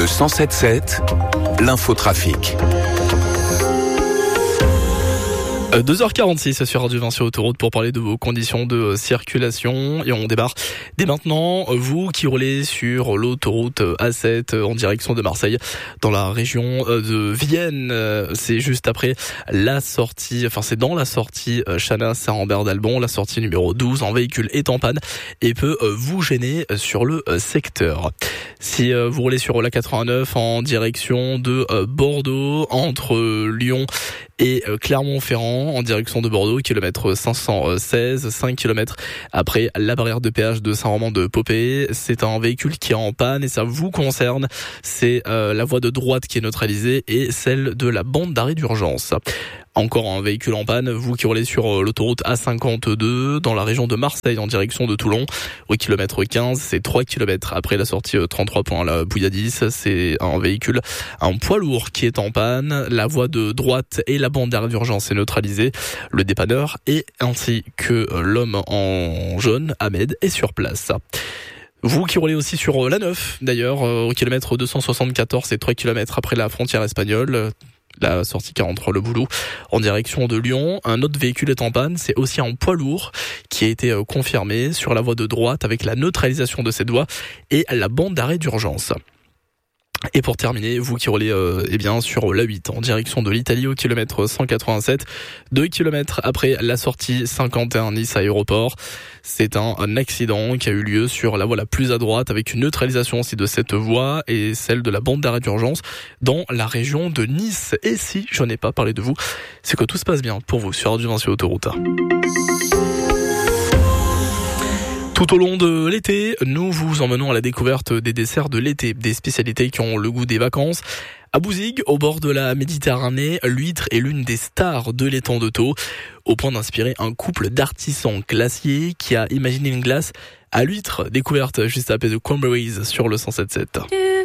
Le 107.7, l'infotrafic. 2h46 sur Radio Vinci Autoroute pour parler de vos conditions de circulation. Et on démarre dès maintenant. Vous qui roulez sur l'autoroute A7 en direction de Marseille, dans la région de Vienne, c'est juste après la sortie, c'est dans la sortie Chanas-Saint-Rambert-d'Albon, la sortie numéro 12. Un véhicule est en panne et peut vous gêner sur le secteur. Si vous roulez sur la 89 en direction de Bordeaux, entre Lyon et Clermont-Ferrand en direction de Bordeaux, kilomètre 516, 5 km après la barrière de péage de Saint-Romain-de-Popée. C'est un véhicule qui est en panne et ça vous concerne. C'est la voie de droite qui est neutralisée et celle de la bande d'arrêt d'urgence. Encore un véhicule en panne, vous qui roulez sur l'autoroute A52 dans la région de Marseille en direction de Toulon, au kilomètre 15, c'est 3 km après la sortie 33 point la Bouilladis. C'est un véhicule, un poids lourd qui est en panne. La voie de droite et la bande d'arrêt d'urgence est neutralisée. Le dépanneur et ainsi que l'homme en jaune, Ahmed, est sur place. Vous qui roulez aussi sur la 9, d'ailleurs, au kilomètre 274, c'est 3 km après la frontière espagnole. La sortie 43 Le Boulot en direction de Lyon. Un autre véhicule est en panne, c'est aussi un poids lourd qui a été confirmé sur la voie de droite avec la neutralisation de cette voie et la bande d'arrêt d'urgence. Et pour terminer, vous qui roulez sur la 8 en direction de l'Italie au kilomètre 187, 2 km après la sortie 51 Nice Aéroport. C'est un accident qui a eu lieu sur la voie la plus à droite avec une neutralisation aussi de cette voie et celle de la bande d'arrêt d'urgence dans la région de Nice. Et si je n'ai pas parlé de vous, c'est que tout se passe bien pour vous sur Radio Vinci Autoroute. Tout au long de l'été, nous vous emmenons à la découverte des desserts de l'été, des spécialités qui ont le goût des vacances. À Bouzigues, au bord de la Méditerranée, l'huître est l'une des stars de l'étang de Thau, au point d'inspirer un couple d'artisans glaciers qui a imaginé une glace à l'huître, découverte juste après de Cranberries sur le 107.7.